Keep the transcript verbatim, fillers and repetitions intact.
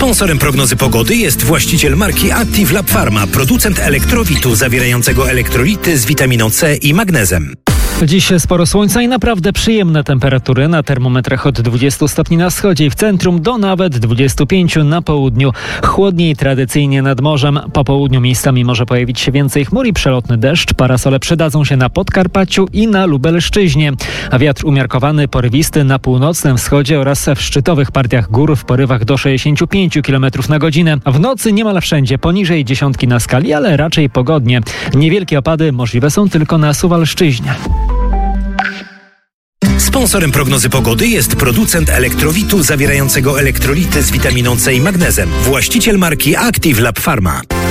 Sponsorem prognozy pogody jest właściciel marki Active Lab Pharma, producent elektrowitu zawierającego elektrolity z witaminą C i magnezem. Dziś sporo słońca i naprawdę przyjemne temperatury na termometrach od dwudziestu stopni na wschodzie i w centrum do nawet dwudziestu pięciu na południu. Chłodniej tradycyjnie nad morzem. Po południu miejscami może pojawić się więcej chmur i przelotny deszcz. Parasole przydadzą się na Podkarpaciu i na Lubelszczyźnie. A wiatr umiarkowany, porywisty na północnym wschodzie oraz w szczytowych partiach gór w porywach do sześćdziesięciu pięciu kilometrów na godzinę. W nocy niemal wszędzie poniżej dziesiątki na skali, ale raczej pogodnie. Niewielkie opady możliwe są tylko na Suwalszczyźnie. Sponsorem prognozy pogody jest producent elektrowitu zawierającego elektrolity z witaminą C i magnezem. Właściciel marki Active Lab Pharma.